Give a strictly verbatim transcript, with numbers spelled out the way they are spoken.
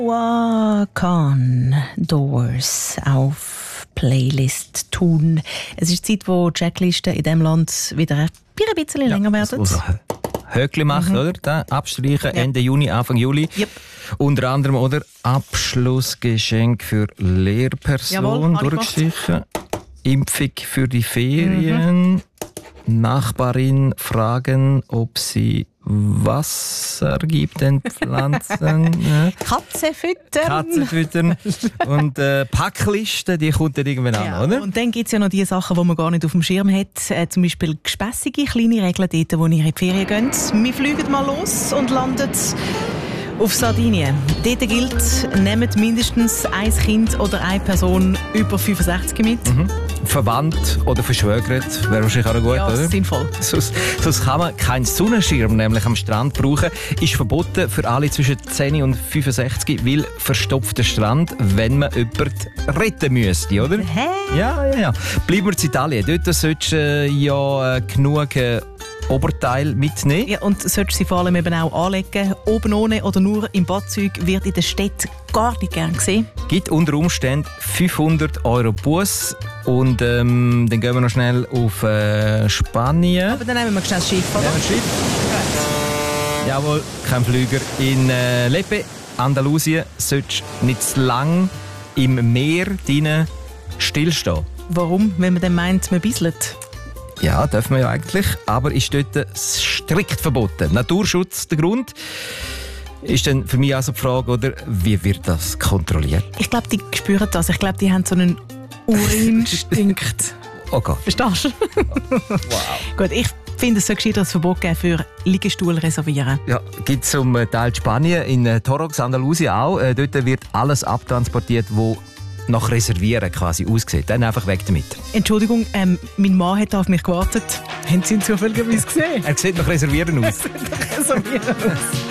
Noah Kahn, Doors auf Playlist tun. Es ist die Zeit, wo die Checklisten in diesem Land wieder ein bisschen länger ja, werden. Also Höckli machen, mhm. oder? Da, abstreichen, ja. Ende Juni, Anfang Juli. Yep. Unter anderem, oder? Abschlussgeschenk für Lehrpersonen durchgestrichen. Impfung für die Ferien. Mhm. Nachbarin fragen, ob sie Wasser gibt den Pflanzen. Katze füttern. Katze füttern. Und äh, Packliste, die kommt dann irgendwann ja, an, oder? Und dann gibt es ja noch die Sachen, die man gar nicht auf dem Schirm hat. Äh, zum Beispiel gespässige kleine Regeln dort, wo ihr in die Ferien geht. Wir fliegen mal los und landen auf Sardinien. Dort gilt, nehmt mindestens ein Kind oder eine Person über fünfundsechzig mit. Mhm. Verwandt oder verschwögert, wäre wahrscheinlich auch gut, ja, oder? Sinnvoll. Sonst, sonst kann man keinen Sonnenschirm nämlich am Strand brauchen. Ist verboten für alle zwischen zehn und fünfundsechzig, weil verstopfter Strand, wenn man jemanden retten müsste, oder? Hä? Ja, ja, ja. Bleiben wir in Italien. Dort solltest du äh, ja äh, genug äh, Oberteil mitnehmen. Ja, und solltest sie vor allem eben auch anlegen. Oben ohne oder nur im Badzeug wird in der Stadt gar nicht gern gesehen. Gibt unter Umständen fünfhundert Euro Buß. Und ähm, dann gehen wir noch schnell auf äh, Spanien. Aber dann nehmen wir schnell das Schiff, oder? Ja, das Schiff. Ja. Jawohl, kein Flüger. In äh, Lepe, Andalusien, solltest du nicht zu lang im Meer drinnen stillstehen. Warum? Wenn man dann meint, man bisselt? Ja, dürfen wir ja eigentlich, aber ist dort strikt verboten. Naturschutz der Grund. Ist dann für mich also die Frage, oder, wie wird das kontrolliert? Ich glaube, die spüren das. Ich glaube, die haben so einen Urinstinkt. Okay. Verstehst du? Wow. Gut, ich finde, es sollte gescheiter ein Verbot geben für Liegestuhl reservieren. Ja, gibt es zum Teil Spanien, in Torrox, Andalusien auch. Äh, dort wird alles abtransportiert, wo nach Reservieren quasi aussieht. Dann einfach weg damit. Entschuldigung, ähm, mein Mann hat auf mich gewartet. Haben Sie ihn zufälligerweise gesehen? Er sieht nach Reservieren aus. Er sieht nach Reservieren aus.